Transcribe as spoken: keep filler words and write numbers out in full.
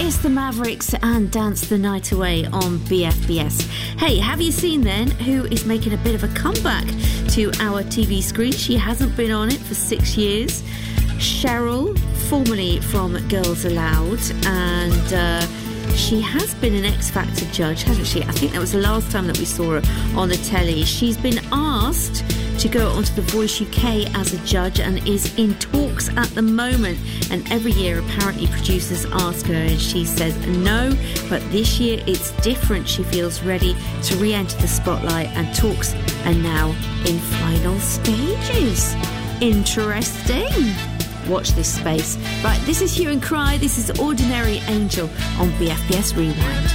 It's the Mavericks and Dance the Night Away on B F B S. Hey, have you seen then who is making a bit of a comeback to our T V screen? She hasn't been on it for six years. Cheryl, formerly from Girls Aloud, and uh, she has been an X Factor judge, hasn't she? I think that was the last time that we saw her on the telly. She's been asked to go onto The Voice U K as a judge and is in talks at the moment. And every year, apparently, producers ask her and she says no. But this year, it's different. She feels ready to re-enter the spotlight, and talks are now in final stages. Interesting. Watch this space. Right, this is Hue and Cry. This is Ordinary Angel on B F B S Rewind.